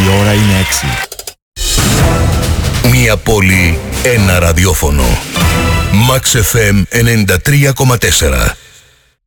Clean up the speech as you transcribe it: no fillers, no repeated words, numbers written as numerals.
Η ώρα είναι 6. Μία πόλη, ένα ραδιόφωνο. Max FM 93,4.